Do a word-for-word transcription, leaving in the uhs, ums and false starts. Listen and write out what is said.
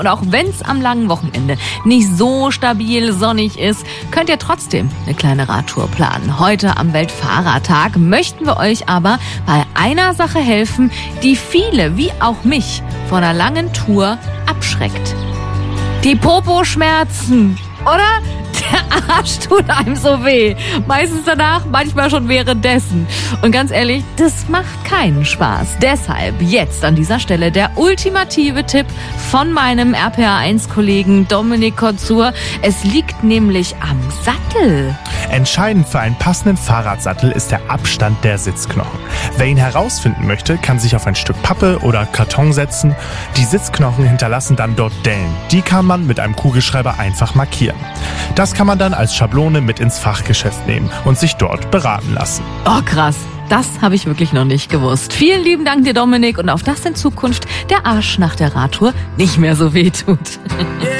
Und auch wenn es am langen Wochenende nicht so stabil sonnig ist, könnt ihr trotzdem eine kleine Radtour planen. Heute am Weltfahrradtag möchten wir euch aber bei einer Sache helfen, die viele, wie auch mich, vor einer langen Tour abschreckt. Die Poposchmerzen, oder? Der Arsch tut einem so weh. Meistens danach, manchmal schon währenddessen. Und ganz ehrlich, das macht keinen Spaß. Deshalb jetzt an dieser Stelle der ultimative Tipp von meinem R P R eins Kollegen Dominik Kotzur. Es liegt nämlich am Sattel. Entscheidend für einen passenden Fahrradsattel ist der Abstand der Sitzknochen. Wer ihn herausfinden möchte, kann sich auf ein Stück Pappe oder Karton setzen. Die Sitzknochen hinterlassen dann dort Dellen. Die kann man mit einem Kugelschreiber einfach markieren. Das kann man dann als Schablone mit ins Fachgeschäft nehmen und sich dort beraten lassen. Oh krass, das habe ich wirklich noch nicht gewusst. Vielen lieben Dank dir, Dominik, und auf das in Zukunft der Arsch nach der Radtour nicht mehr so weh tut.